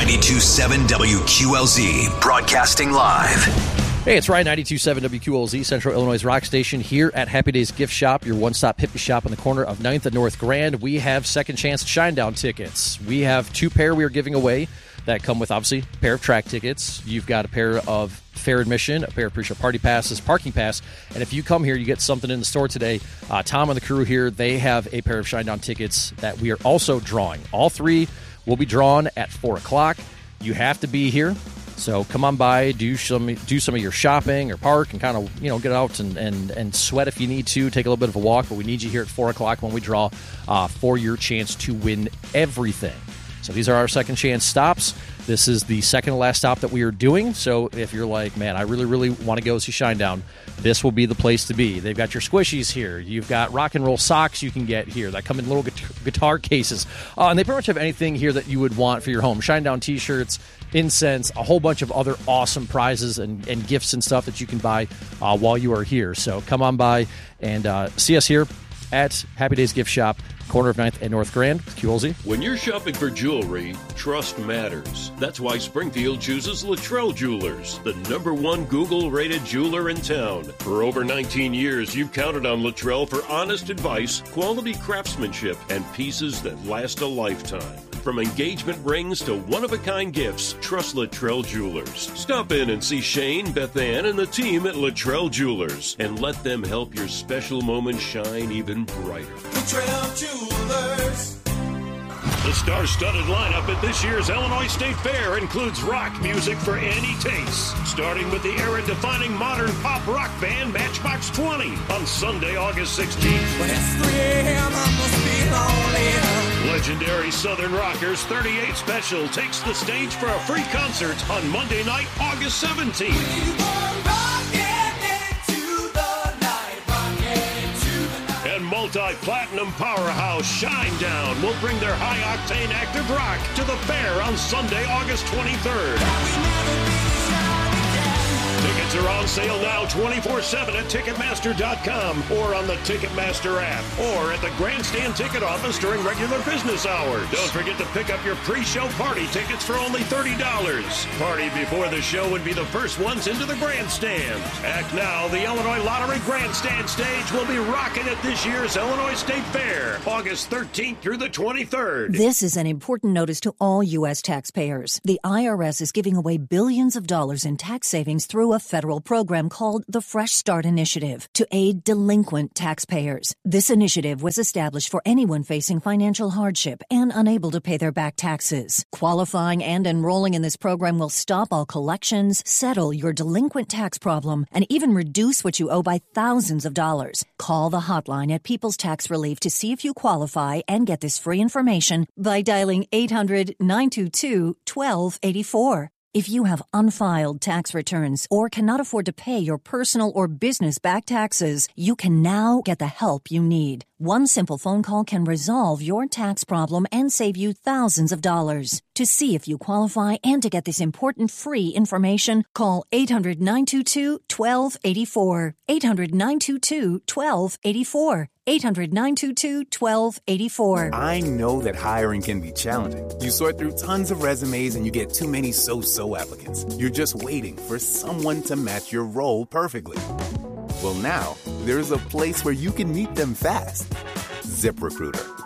92.7 WQLZ, broadcasting live. Hey, it's Ryan, 92.7 WQLZ, Central Illinois' rock station, here at Happy Days Gift Shop, your one-stop hippie shop on the corner of 9th and North Grand. We have Second Chance Shinedown tickets. We have 2 pair we are giving away that come with, obviously, a pair of track tickets. You've got a pair of fair admission, a pair of pre-show party passes, parking pass, and if you come here, you get something in the store today. Tom and the crew here, they have a pair of Shinedown tickets that we are also drawing. All 3 will be drawn at 4 o'clock. You have to be here. So come on by, do some of your shopping or park, and kind of get out and sweat if you need to. Take a little bit of a walk, but we need you here at 4 o'clock when we draw for your chance to win everything. So these are our second chance stops. This is the second to last stop that we are doing. So if you're like, man, I really, really want to go see Shinedown, this will be the place to be. They've got your squishies here. You've got rock and roll socks you can get here that come in little guitar cases. And they pretty much have anything here that you would want for your home. Shinedown t-shirts, incense, a whole bunch of other awesome prizes and gifts and stuff that you can buy while you are here. So come on by and see us here at Happy Days Gift Shop, corner of 9th and North Grand, QLZ. When you're shopping for jewelry, trust matters. That's why Springfield chooses Luttrell Jewelers, the #1 Google-rated jeweler in town. For over 19 years, you've counted on Luttrell for honest advice, quality craftsmanship, and pieces that last a lifetime. From engagement rings to one-of-a-kind gifts, trust Luttrell Jewelers. Stop in and see Shane, Beth Ann, and the team at Luttrell Jewelers, and let them help your special moment shine even brighter. Luttrell Jewelers. The star-studded lineup at this year's Illinois State Fair includes rock music for any taste, starting with the era-defining modern pop rock band Matchbox 20 on Sunday, August 16th. When it's 3 a.m., I must be lonely. Legendary Southern Rockers 38 Special takes the stage for a free concert on Monday night, August 17th. And multi-platinum powerhouse Shinedown will bring their high-octane active rock to the fair on Sunday, August 23rd. Tickets are on sale now 24/7 at Ticketmaster.com or on the Ticketmaster app or at the Grandstand ticket office during regular business hours. Don't forget to pick up your pre-show party tickets for only $30. Party before the show would be the first ones into the grandstand. Act now, the Illinois Lottery Grandstand stage will be rocking at this year's Illinois State Fair, August 13th through the 23rd. This is an important notice to all U.S. taxpayers. The IRS is giving away billions of dollars in tax savings through a federal program called the Fresh Start Initiative to aid delinquent taxpayers. This initiative was established for anyone facing financial hardship and unable to pay their back taxes. Qualifying and enrolling in this program will stop all collections, settle your delinquent tax problem, and even reduce what you owe by thousands of dollars. Call the hotline at People's Tax Relief to see if you qualify and get this free information by dialing 800-922-1284. If you have unfiled tax returns or cannot afford to pay your personal or business back taxes, you can now get the help you need. One simple phone call can resolve your tax problem and save you thousands of dollars. To see if you qualify and to get this important free information, call 800-922-1284. 800-922-1284. 800-922-1284. I know that hiring can be challenging. You sort through tons of resumes and you get too many so-so applicants. You're just waiting for someone to match your role perfectly. Well, now, there's a place where you can meet them fast. ZipRecruiter.